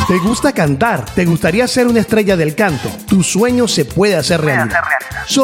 ¿Te gusta cantar? ¿Te gustaría ser una estrella del canto? Tu sueño se puede hacer realidad.